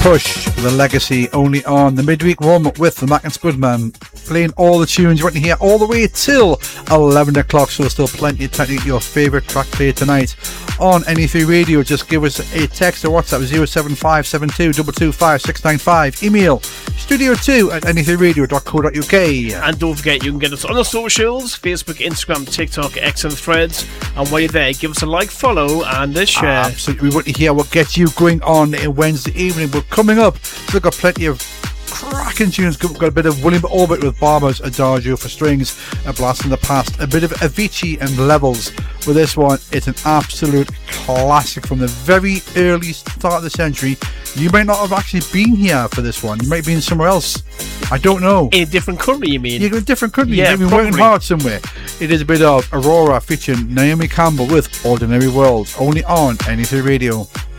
Push, The Legacy, only on the midweek warm-up with the Mac and Spudman, playing all the tunes you want to hear all the way till 11 o'clock, so still plenty of time to get your favourite track played tonight on NE3 Radio. Just give us a text or WhatsApp 07572 225 695, email studio2@ne3radio.co.uk. And don't forget, you can get us on the socials, Facebook, Instagram, TikTok, X and Threads, and while you're there, give us a like, follow and a share. Absolutely, we want to hear what gets you going on a Wednesday evening. But coming up, we've got plenty of cracking tunes. We've got a bit of William Orbit with Barber's Adagio for strings, a blast from the past, a bit of Avicii and Levels. With this one, it's an absolute classic from the very early start of the century. You might not have actually been here for this one. You might have been somewhere else. I don't know. In a different country, you mean? You're in a different country. Yeah, You've been working hard somewhere. It is a bit of Aurora featuring Naomi Campbell with Ordinary World, only on NE3 Radio.